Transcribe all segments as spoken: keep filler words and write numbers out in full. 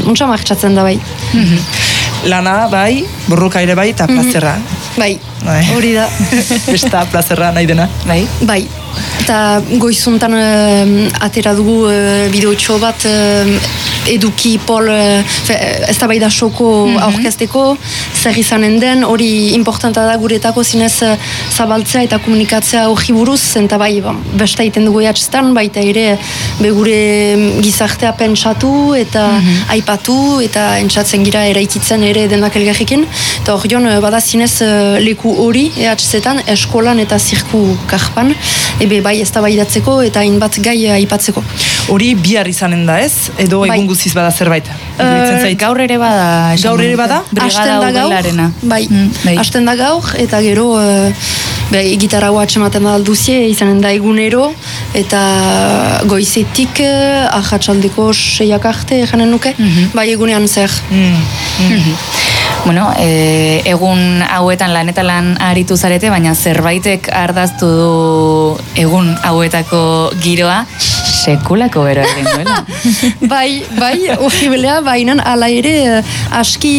untsa martxatzen da bai. Lana bai, borroka ere bai, eta plazerra. Bai, hori da. Besta plazerra nahi dena. Bai. Bai. Eta goizuntan uh, atera dugu uh, bideotxo bat uh, eduki pol uh, ez da bai da soko mm-hmm. aurkezteko, zer izanen den, hori importanta da guretako zinez uh, zabaltzea eta komunikatzea hori buruz, eta bai, ba, besta iten dugu ehatzetan, baita ere begure gizartea pentsatu eta mm-hmm. aipatu eta entzatzen gira eraikitzen ere denak elgarrikin, eta hori joan bada zinez uh, leku hori ehatzetan, eskolan eta zirku karpan, ebe bai ez da baidatzeko eta hainbat gai aipatzeko. Hori bihar izanen da ez? Edo bai. Egun guziz bada zerbait? Uh, gaur ere bada. Gaur ere bada? Asten da gaur. Bai, mm, bai. Asten da gaur eta gero uh, bai, gitarra hoa atxematen da alduzie, izanen da egunero eta goizetik uh, ahatsaldeko seiak arte janen nuke, mm-hmm. bai egunean zer. Mm-hmm. Mm-hmm. Bueno, e, egun hauetan lan eta lan aritu zarete, baina zerbaitek ardaztu du egun hauetako giroa, sekulako bero egin duela. bai, bai, horribelea, bainan ala ere aski,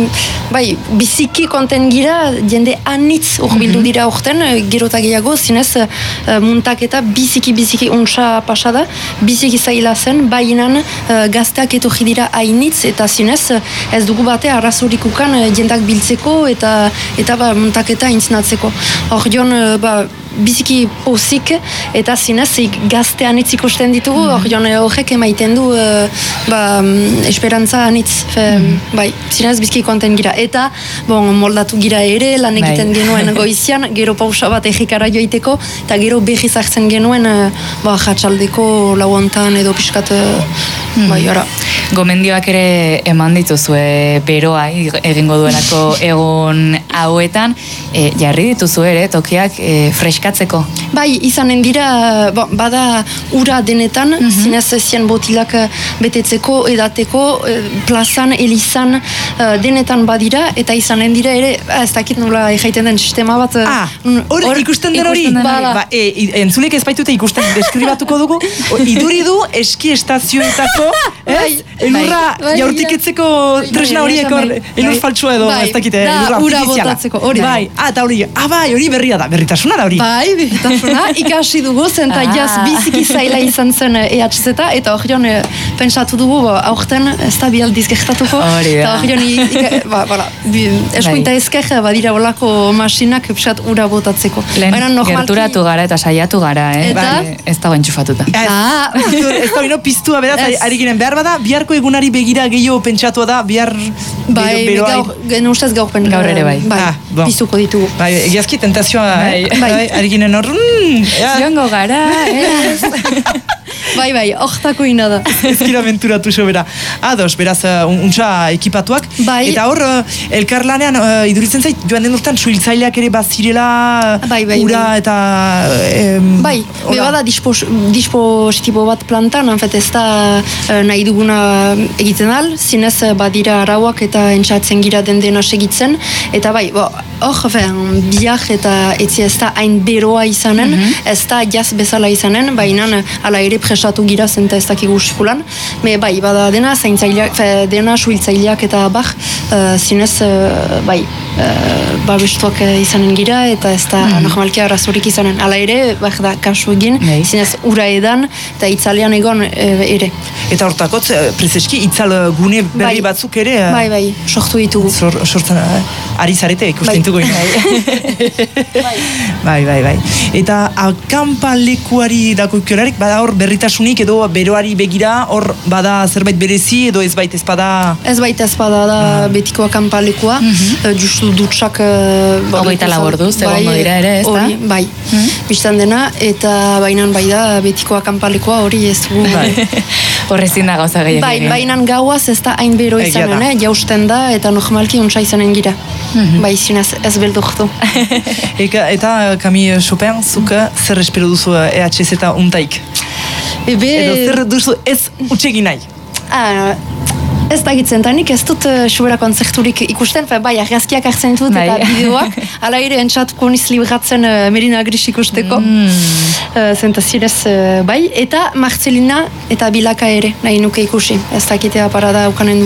bai, biziki konten gira, jende anitz horbildu dira horten, gerota gehiago, zinez muntaketa biziki, biziki untsa pasada, biziki zaila zen, bainan gazteak etorri dira hainitz, eta zinez ez dugu bate arrazorikukan jendak biltzeko eta eta ba, muntaketa intzinatzeko. Hor joan, ba, biziki pozik eta zinez gazte anitz ikusten ditugu, hor joan horrek emaiten du ba, esperantza anitz, fe, bai, zinez biziki konten gira. Eta, bon, moldatu gira ere, lan egiten genuen goizian, gero pausa bat egikara joiteko, eta gero behiz hartzen genuen, ba, jatsaldeko lauontan edo piskat, bai, ara. Gomendioak ere eman dituzue beroa egingo duelako egun hauetan, e, jarri dituzu ere tokiak e, freskatzeko. Bai, izanen dira, bo, bada ura denetan, mm-hmm. zinez zien botilak betetzeko, edateko, plazan, elizan, denetan badira, eta izanen dira ere, ez dakit nola ejaiten den sistema bat. Ah, hori or, ikusten den hori? Ba, e, entzulek ez baitute ikusten deskribatuko dugu, iduri du eski estazioetako, ez? Elurra jaurtiketzeko tresna horiek hor, elur faltsua edo, ez dakite, elurra ura botatzeko, hori. Bai, ah, eta hori, ah, bai, hori berria da, berritasuna da hori. Bai, berritasuna, ikasi dugu, zenta jaz biziki zaila izan zen E H Z eta hori joan pentsatu dugu, aurten ez da bi aldiz gertatuko, eta hori joan, ba, bara, eskuinta ezker, badira olako masinak epsat ura botatzeko. Lehen gerturatu gara eta saiatu gara, eh? Ez dago entxufatuta. Ez da bino piztua, beraz, ari ginen behar bada, biharko egunari begira gehiago pentsatua da, bihar bai, gaur, gen ustez gaur pen, gaur ere bai, bai ah, bon. Piztuko ditugu. Bai, egiazki tentazioa, bai, eh? bai, ari ginen hor, ziongo gara, ez? Bai, bai, hortako ina da. Ezkira menturatu sobera. Ados, beraz, uh, untsa ekipatuak. Bai. Eta hor, uh, elkarlanean, uh, iduritzen zait, joan den urtean, suhiltzaileak ere bazirela, bai, bai, ura bai. eta... Um, bai, bebada dispos, dispositibo bat plantan, en fet, ez da uh, nahi duguna egiten al, zinez badira arauak eta entzatzen gira den dena segitzen, eta bai, hor, biak eta etzi ez da hain beroa izanen, mm-hmm. ez da jaz bezala izanen, baina ala ere presatu gira zenta ez dakigu sikulan, me bai, bada dena zaintzaileak, dena suhiltzaileak eta bar, uh, zinez, uh, bai, uh, babestuak izanen gira, eta ez da mm-hmm. normalki arazorik izanen, ala ere, bai da, kasu egin, nee. Zinez ura edan, eta itzalean egon uh, ere. Eta hortakot, prezeski, itzal gune berri bai. Batzuk ere... Bai, bai, sortu ditugu. Sor, sortzen, uh, ari zarete, ikusten dugu. Bai. bai, bai, bai. Eta akanpalekuari dako ikiolarik, bada hor berritasunik edo beroari begira, hor bada zerbait berezi edo ez bait ezpada... Ez bait ezpada da ah. betiko akanpalekua, mm-hmm. uh, justu dutsak... Uh, Ogoita laborduz, bai, egon dira ere, ez da? Hori, bai, mm-hmm. biztan dena, eta bainan bai da betiko akanpalekua hori ez du... Bai. Horrezin da gauza gehiagin. Bai, bainan gauaz ez da hain bero izanen, eh? Jausten da, eta normalki untsa izanen gira. Mm-hmm. Bai, zinez, ez beldurtu. Eka, eta, Camille Chopin, zuka zer espero duzu E H Z eta untaik? Ebe... Edo zer duzu ez utxegin nahi? Ah, ez da gitzen, eta nik ez dut uh, sobera konzerturik ikusten, fe, bai, argazkiak hartzen dut bai. Eta bideoak, ala ere entzatuko niz libratzen uh, Merina Gris ikusteko, mm. uh, zenta zinez, uh, bai, eta Marcelina eta Bilaka ere, nahi nuke ikusi, ez dakitea parada ukanen